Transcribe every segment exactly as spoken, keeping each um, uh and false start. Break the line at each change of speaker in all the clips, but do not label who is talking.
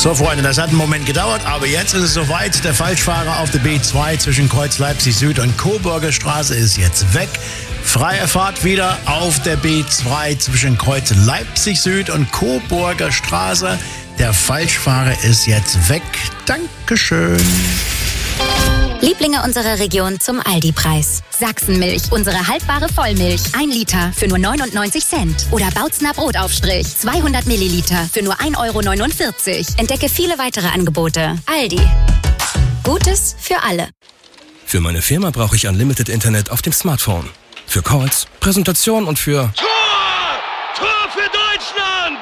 So, Freunde, das hat einen Moment gedauert, aber jetzt ist es soweit. Der Falschfahrer auf der B zwei zwischen Kreuz Leipzig Süd und Coburger Straße ist jetzt weg. Freie Fahrt wieder auf der B zwei zwischen Kreuz Leipzig Süd und Coburger Straße. Der Falschfahrer ist jetzt weg. Dankeschön.
Lieblinge unserer Region zum Aldi-Preis. Sachsenmilch, unsere haltbare Vollmilch. Ein Liter für nur neunundneunzig Cent. Oder Bautzner Brotaufstrich, zweihundert Milliliter für nur ein Euro neunundvierzig. Entdecke viele weitere Angebote. Aldi. Gutes für alle.
Für meine Firma brauche ich Unlimited Internet auf dem Smartphone. Für Calls, Präsentation und für...
Tor! Tor für Deutschland!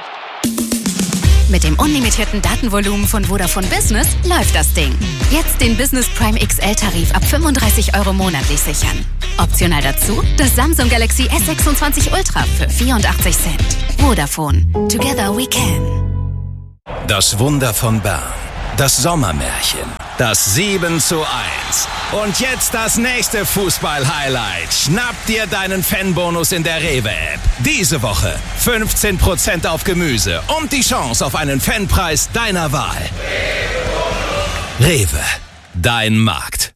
Mit dem unlimitierten Datenvolumen von Vodafone Business läuft das Ding. Jetzt den Business Prime X L-Tarif ab fünfunddreißig Euro monatlich sichern. Optional dazu das Samsung Galaxy S sechsundzwanzig Ultra für vierundachtzig Cent. Vodafone. Together we can.
Das Wunder von Bern. Das Sommermärchen. Das sieben zu eins. Und jetzt das nächste Fußball-Highlight. Schnapp dir deinen Fanbonus in der Rewe-App. Diese Woche fünfzehn Prozent auf Gemüse und die Chance auf einen Fanpreis deiner Wahl. Rewe, dein Markt.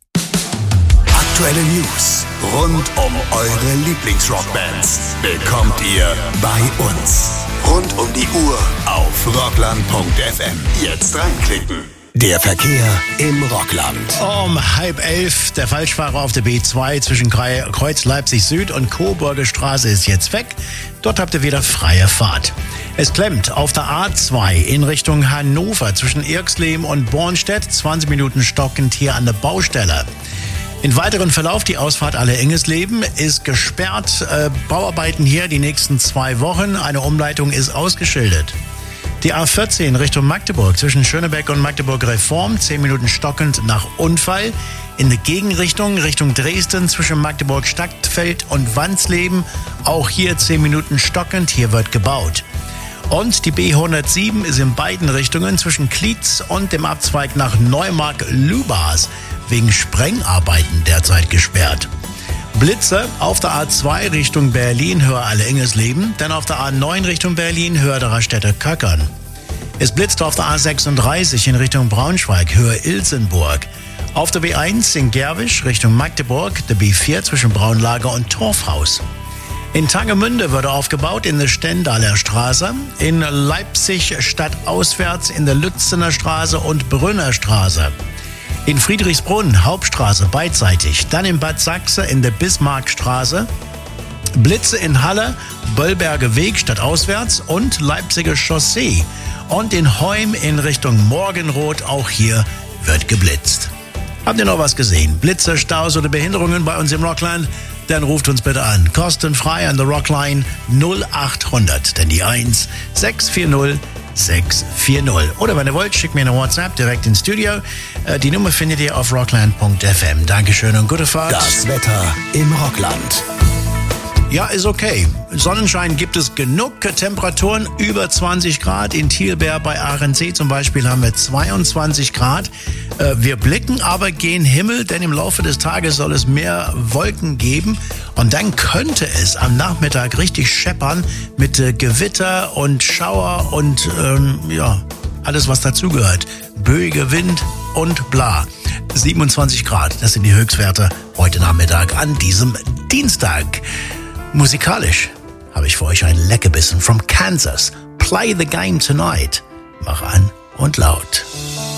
Aktuelle News rund um eure Lieblingsrockbands bekommt ihr bei uns. Rund um die Uhr auf rockland punkt f m. Jetzt reinklicken. Der Verkehr im Rockland.
Um halb elf, der Falschfahrer auf der B zwei zwischen Kreuz Leipzig Süd und Coburger Straße ist jetzt weg. Dort habt ihr wieder freie Fahrt. Es klemmt auf der A zwei in Richtung Hannover zwischen Irxleben und Bornstedt. zwanzig Minuten stockend hier an der Baustelle. In weiteren Verlauf, die Ausfahrt Alle-Engesleben ist gesperrt. Äh, Bauarbeiten hier die nächsten zwei Wochen. Eine Umleitung ist ausgeschildert. Die A vierzehn Richtung Magdeburg zwischen Schönebeck und Magdeburg Reform. zehn Minuten stockend nach Unfall. In der Gegenrichtung Richtung Dresden zwischen Magdeburg Stadtfeld und Wansleben. Auch hier zehn Minuten stockend. Hier wird gebaut. Und die B hundertsieben ist in beiden Richtungen zwischen Klietz und dem Abzweig nach Neumark-Lübars wegen Sprengarbeiten derzeit gesperrt. Blitze auf der A zwei Richtung Berlin, Höhe Alle-Engesleben, dann auf der A neun Richtung Berlin, Höhe der Raststätte Köckern. Es blitzt auf der A sechsunddreißig in Richtung Braunschweig, Höhe Ilsenburg. Auf der B eins in Gerwisch Richtung Magdeburg, der B vier zwischen Braunlager und Torfhaus. In Tangemünde wurde aufgebaut in der Stendaler Straße, in Leipzig stadtauswärts in der Lützener Straße und Brünner Straße. In Friedrichsbrunn, Hauptstraße beidseitig, dann in Bad Sachse in der Bismarckstraße, Blitze in Halle, Böllberger Weg stadtauswärts und Leipziger Chaussee. Und in Heum in Richtung Morgenrot, auch hier wird geblitzt. Habt ihr noch was gesehen? Blitze, Staus oder Behinderungen bei uns im Rockland? Dann ruft uns bitte an. Kostenfrei an der Rockline null achthundert, denn die eins sechs vier null sechs vier null. Oder wenn ihr wollt, schickt mir eine WhatsApp direkt ins Studio. Die Nummer findet ihr auf rockland punkt f m. Dankeschön und gute Fahrt.
Das Wetter im Rockland.
Ja, ist okay. Sonnenschein gibt es genug. Temperaturen über zwanzig Grad. In Thielberg bei Ahrensee zum Beispiel haben wir zweiundzwanzig Grad. Wir blicken aber gen Himmel, denn im Laufe des Tages soll es mehr Wolken geben. Und dann könnte es am Nachmittag richtig scheppern mit Gewitter und Schauer und ähm, ja, alles, was dazugehört. Böiger Wind und bla. siebenundzwanzig Grad, das sind die Höchstwerte heute Nachmittag an diesem Dienstag. Musikalisch habe ich für euch ein Leckerbissen from Kansas. Play the game tonight. Mach an und laut.